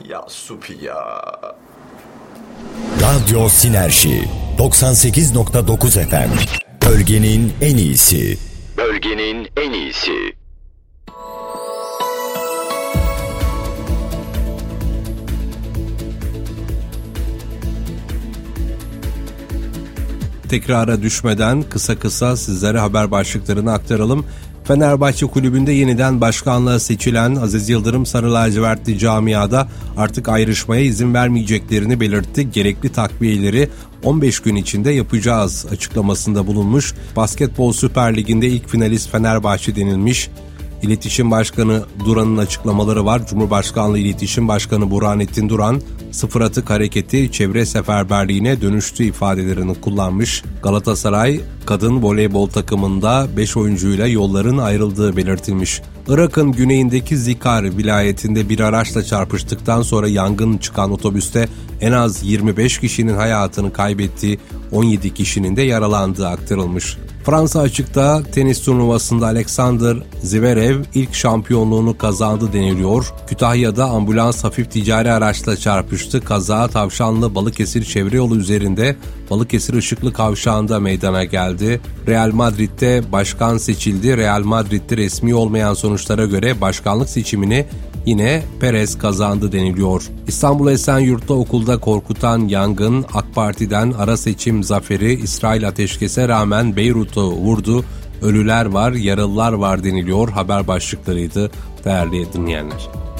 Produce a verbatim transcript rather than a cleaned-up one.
Ya Supi ya. Radyo Sinerji doksan sekiz nokta dokuz F M. Bölgenin en iyisi. Bölgenin en iyisi. Tekrara düşmeden kısa kısa sizlere haber başlıklarını aktaralım. Fenerbahçe Kulübü'nde yeniden başkanlığa seçilen Aziz Yıldırım sarı lacivertli camiada artık ayrışmaya izin vermeyeceklerini belirtti. Gerekli takviyeleri on beş gün içinde yapacağız açıklamasında bulunmuş. Basketbol Süper Ligi'nde ilk finalist Fenerbahçe denilmiş. İletişim Başkanı Duran'ın açıklamaları var. Cumhurbaşkanlığı İletişim Başkanı Burhanettin Duran, sıfır atık hareketi çevre seferberliğine dönüştü ifadelerini kullanmış. Galatasaray kadın voleybol takımında beş oyuncuyla yolların ayrıldığı belirtilmiş. Irak'ın güneyindeki Zikar vilayetinde bir araçla çarpıştıktan sonra yangın çıkan otobüste en az yirmi beş kişinin hayatını kaybettiği, on yedi kişinin de yaralandığı aktarılmış. Fransa açıkta tenis turnuvasında Alexander Zverev ilk şampiyonluğunu kazandı deniliyor. Kütahya'da ambulans hafif ticari araçla çarpıştı. Kaza Tavşanlı Balıkesir çevre yolu üzerinde Balıkesir Işıklı Kavşağı'nda meydana geldi. Real Madrid'de başkan seçildi. Real Madrid'de resmi olmayan sonuçlara göre başkanlık seçimini yine Perez kazandı deniliyor. İstanbul Esenyurt'ta okulda korkutan yangın, AK Parti'den ara seçim zaferi, İsrail ateşkese rağmen Beyrut'u vurdu. Ölüler var, yaralılar var deniliyor. Haber başlıklarıydı değerli dinleyenler.